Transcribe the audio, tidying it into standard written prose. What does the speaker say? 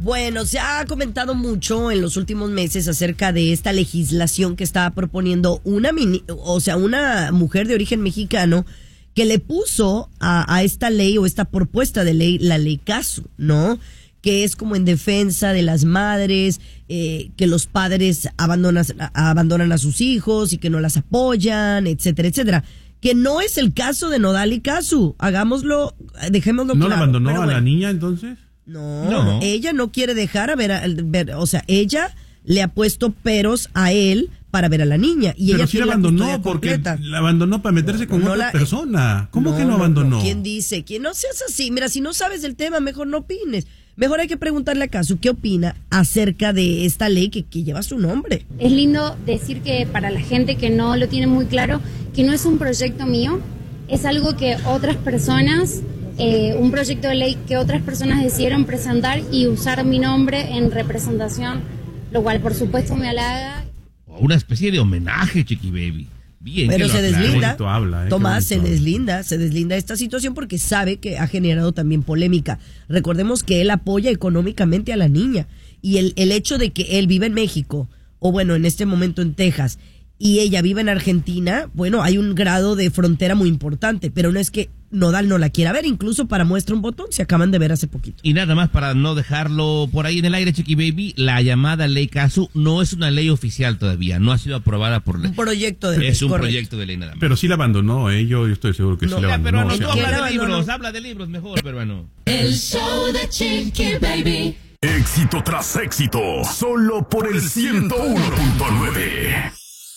Bueno, se ha comentado mucho en los últimos meses acerca de esta legislación que estaba proponiendo una mujer de origen mexicano que le puso a esta ley o esta propuesta de ley, la ley Casu, ¿no? Que es como en defensa de las madres, que los padres abandonan a sus hijos y que no las apoyan, etcétera, etcétera. Que no es el caso de Nodal y Casu. Hagámoslo, dejémoslo claro. ¿No la abandonó a la niña entonces? No, ella no quiere dejar o sea, ella le ha puesto peros a él para ver a la niña. Y pero ella sí la abandonó porque la abandonó para meterse con otra persona. ¿Cómo que no abandonó? ¿Quién dice? Que no seas así. Mira, si no sabes del tema, mejor no opines. Mejor hay que preguntarle a Casu qué opina acerca de esta ley que lleva su nombre. Es lindo decir que para la gente que no lo tiene muy claro, que no es un proyecto mío, es algo que otras personas... un proyecto de ley que otras personas decidieron presentar y usar mi nombre en representación, lo cual por supuesto me halaga. Una especie de homenaje, Chiqui Baby. Bien, pero se deslinda, Tomás, se deslinda esta situación porque sabe que ha generado también polémica. Recordemos que él apoya económicamente a la niña y el hecho de que él vive en México, o bueno, en este momento en Texas, y ella vive en Argentina, bueno, hay un grado de frontera muy importante, pero no es que Nodal no la quiera ver, incluso para muestra un botón, se acaban de ver hace poquito. Y nada más para no dejarlo por ahí en el aire, Chiqui Baby, la llamada ley Casu no es una ley oficial todavía, no ha sido aprobada por ley. Un proyecto de ley. Es un proyecto de ley nada más. Pero sí la abandonó, yo estoy seguro que sí la abandonó. Pero habla de libros mejor, peruano. El show de Chiqui Baby. Éxito tras éxito, solo por el 101.9.